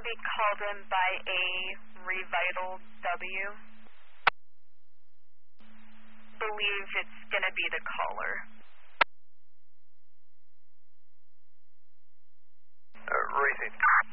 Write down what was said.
be called in by a Revital W. Believe it's going to be the caller. Racing.